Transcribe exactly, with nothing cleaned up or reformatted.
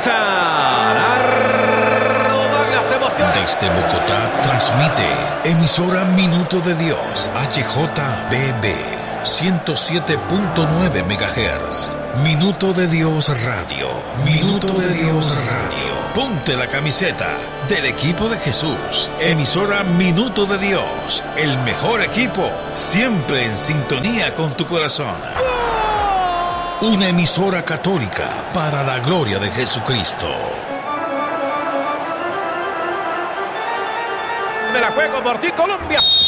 comienzan a rodar las emociones. Desde Bogotá transmite emisora Minuto de Dios, H J B B, ciento siete punto nueve megahertz. Minuto de Dios Radio. Minuto de Dios Radio. Ponte la camiseta del equipo de Jesús. Emisora Minuto de Dios. El mejor equipo, siempre en sintonía con tu corazón. Una emisora católica para la gloria de Jesucristo. Me la juego por ti, Colombia.